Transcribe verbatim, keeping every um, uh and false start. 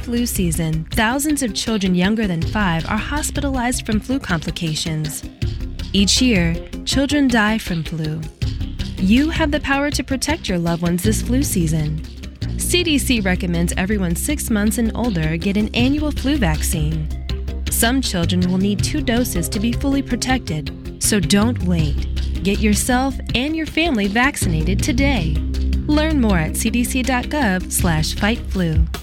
flu season, thousands of children younger than five are hospitalized from flu complications. Each year, children die from flu. You have the power to protect your loved ones this flu season. C D C recommends everyone six months and older get an annual flu vaccine. Some children will need two doses to be fully protected, so don't wait. Get yourself and your family vaccinated today. Learn more at c d c dot gov slash fight flu.